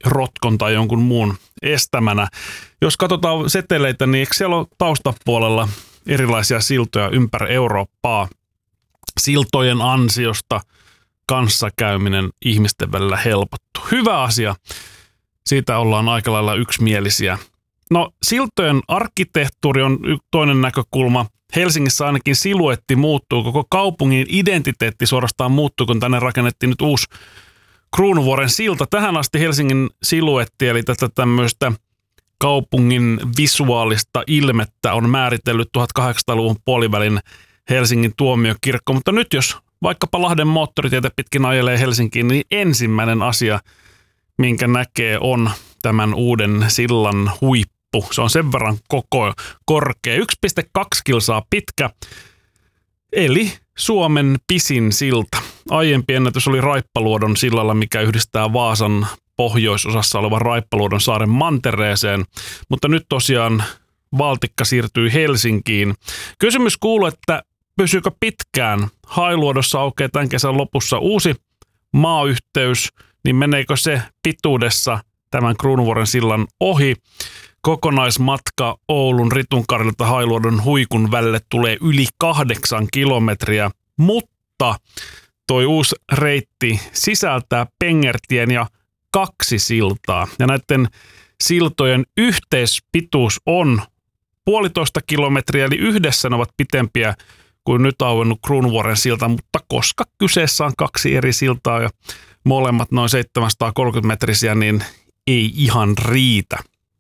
rotkon tai jonkun muun estämänä. Jos katsotaan seteleitä, niin eikö siellä ole taustapuolella erilaisia siltoja ympäri Eurooppaa? Siltojen ansiosta kanssakäyminen ihmisten välillä helpottuu. Hyvä asia. Siitä ollaan aika lailla yksimielisiä. No, siltojen arkkitehtuuri on toinen näkökulma. Helsingissä ainakin siluetti muuttuu, koko kaupungin identiteetti suorastaan muuttuu, kun tänne rakennettiin nyt uusi Kruunuvuoren silta. Tähän asti Helsingin siluetti, eli tätä tämmöistä kaupungin visuaalista ilmettä on määritellyt 1800-luvun puolivälin Helsingin tuomiokirkko. Mutta nyt jos vaikkapa Lahden moottoritietä pitkin ajelee Helsinkiin, niin ensimmäinen asia, minkä näkee, on tämän uuden sillan huippu. Se on sen verran korkea, 1,2 kilsaa pitkä, eli Suomen pisin silta. Aiempi ennätys oli Raippaluodon sillalla, mikä yhdistää Vaasan pohjoisosassa olevan Raippaluodon saaren mantereeseen, mutta nyt tosiaan valtikka siirtyy Helsinkiin. Kysymys kuuluu, että pysyykö pitkään? Hailuodossa aukeaa tämän kesän lopussa uusi maayhteys, niin meneekö se pituudessa tämän Kruunuvuoren sillan ohi? Kokonaismatka Oulun Ritunkarilta Hailuodon Huikun välille tulee yli 8 kilometriä, mutta toi uusi reitti sisältää Pengertien ja 2 siltaa. Ja näiden siltojen yhteispituus on 1,5 kilometriä, eli yhdessä ne ovat pitempiä kuin nyt auennut Kruunuvuoren silta, mutta koska kyseessä on 2 eri siltaa ja molemmat noin 730 metrisiä, niin ei ihan riitä.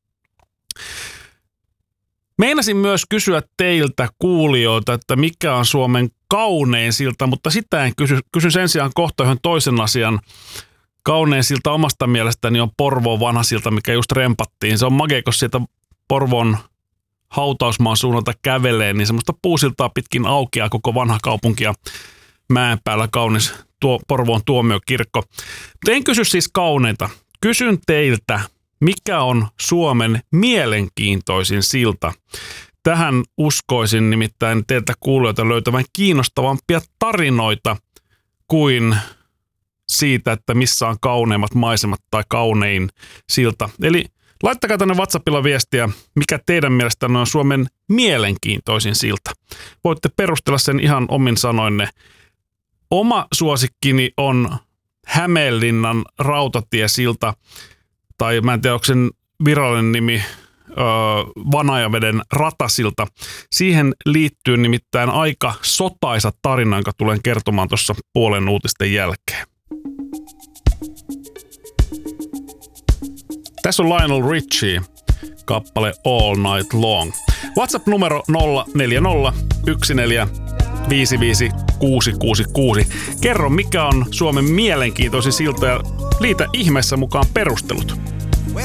Meinasin myös kysyä teiltä kuulijoilta, että mikä on Suomen kaunein silta, mutta sitä en kysy sen sijaan kohta yhden toisen asian. Kaunein silta omasta mielestäni on Porvoon vanha silta, mikä just rempattiin. Se on makea, kun sieltä Porvoon hautausmaan suunnalta kävelee, niin semmoista puusiltaa pitkin aukeaa koko vanha kaupunki ja mäen päällä kaunis Porvoon tuomiokirkko. Mutta en kysy siis kauneinta. Kysyn teiltä, mikä on Suomen mielenkiintoisin silta? Tähän uskoisin nimittäin teiltä kuulijoilta löytävän kiinnostavampia tarinoita kuin siitä, että missä on kauneimmat maisemat tai kaunein silta. Eli laittakaa tänne WhatsAppilla viestiä, mikä teidän mielestänne on Suomen mielenkiintoisin silta. Voitte perustella sen ihan omin sanoinne. Oma suosikkini on Hämeenlinnan rautatiesilta, tai mä en tiedä, onko sen virallinen nimi Vanajaveden ratasilta. Siihen liittyy nimittäin aika sotaisa tarina, jonka tulen kertomaan tuossa puolen uutisten jälkeen. Tässä on Lionel Richie, kappale All Night Long. WhatsApp-numero 04014555666. Kerro, mikä on Suomen mielenkiintoisin silta ja liitä ihmeessä mukaan perustelut.